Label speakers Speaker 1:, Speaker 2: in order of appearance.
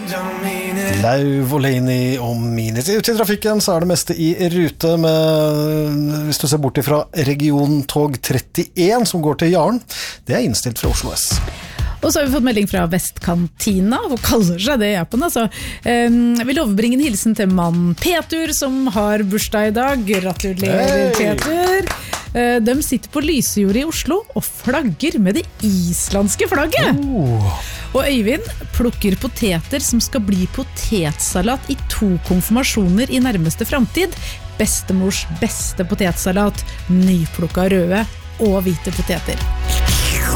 Speaker 1: Lau Volini og Minis. Ute I trafikken så det meste I rute med, hvis du ser bort fra regiontog 31 som går til Jaren, det innstilt fra Oslo S.
Speaker 2: Og så har vi fått melding fra Vestkantina, og kaller seg det Japan, altså. Vil overbringe en hilsen til mann Petur, som har bursdag I dag. Gratulerer, Petur! De sitter på Lysejordet I Oslo og flagger med det islandske flagget. Og Øyvind plukker poteter som skal bli potetsalat I 2 konfirmasjoner I nærmeste fremtid. Bestemors beste potetsalat, nyplukket røde og hvite poteter.